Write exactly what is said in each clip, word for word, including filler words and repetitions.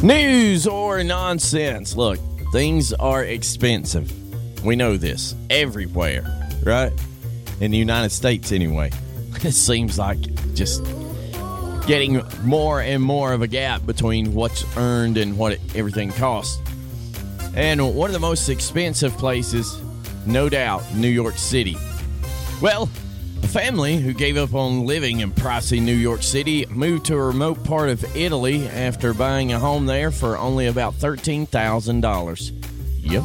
News or nonsense? Look, things are expensive. We know this everywhere, right? In the United States, anyway. It seems like just getting more and more of a gap between what's earned and what it, everything costs. And one of the most expensive places, no doubt, New York City. Well, a family who gave up on living in pricey New York City moved to a remote part of Italy after buying a home there for only about thirteen thousand dollars. Yep.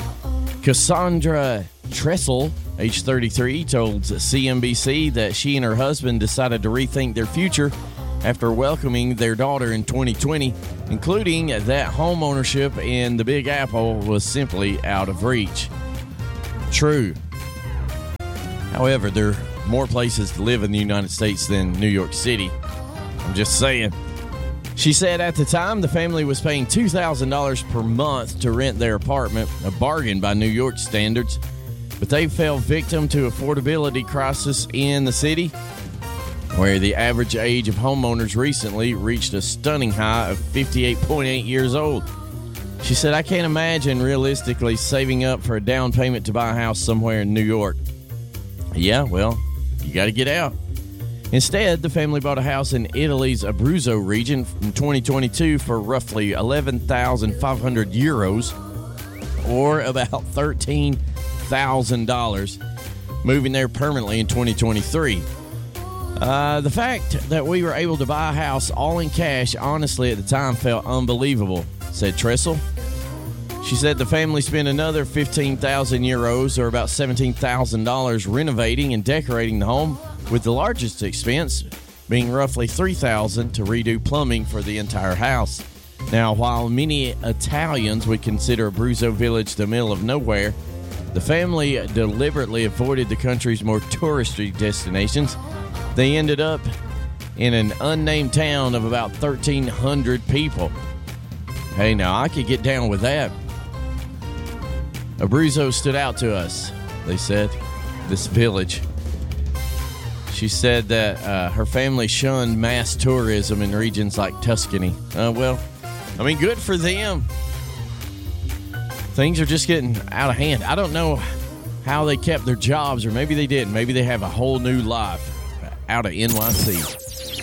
Cassandra Tressel, age thirty-three, told C N B C that she and her husband decided to rethink their future after welcoming their daughter in twenty twenty, including that home ownership in the Big Apple was simply out of reach. True. However, there are more places to live in the United States than New York City. I'm just saying. She said at the time the family was paying two thousand dollars per month to rent their apartment, a bargain by New York standards. But they fell victim to affordability crisis in the city, where the average age of homeowners recently reached a stunning high of fifty-eight point eight years old. She said, I can't imagine realistically saving up for a down payment to buy a house somewhere in New York. Yeah, well, you got to get out. Instead, the family bought a house in Italy's Abruzzo region in twenty twenty-two for roughly eleven thousand five hundred euros, or about thirteen thousand dollars, moving there permanently in twenty twenty-three. Uh, the fact that we were able to buy a house all in cash, honestly, at the time felt unbelievable, said Tressel. She said the family spent another fifteen thousand euros, or about seventeen thousand dollars, renovating and decorating the home, with the largest expense being roughly three thousand dollars to redo plumbing for the entire house. Now, while many Italians would consider Abruzzo Village the middle of nowhere, the family deliberately avoided the country's more touristy destinations. They ended up in an unnamed town of about thirteen hundred people. Hey, now, I could get down with that. Abruzzo stood out to us, they said, this village. She said that uh, her family shunned mass tourism in regions like Tuscany. Uh, well, I mean, good for them. Things are just getting out of hand. I don't know how they kept their jobs, or maybe they didn't. Maybe they have a whole new life out of N Y C.